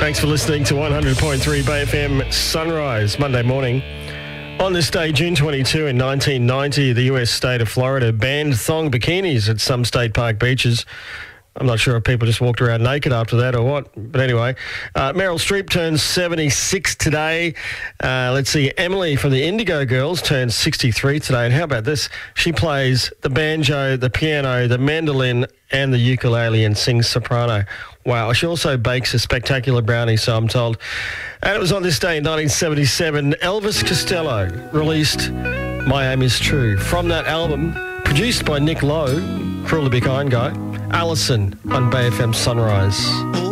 Thanks for listening to 100.3 Bay FM Sunrise Monday morning. On this day, June 22 in 1990, the US state of Florida banned thong bikinis at some state park beaches. I'm not sure if people just walked around naked after that or what. But anyway, Meryl Streep turns 76 today. Let's see, Emily from the Indigo Girls turns 63 today. And how about this? She plays the banjo, the piano, the mandolin and the ukulele and sings soprano. Wow. She also bakes a spectacular brownie, so I'm told. And it was on this day in 1977, Elvis Costello released My Aim Is True. From that album, produced by Nick Lowe, Cruel to Be Kind guy, Alison on Bay FM Sunrise.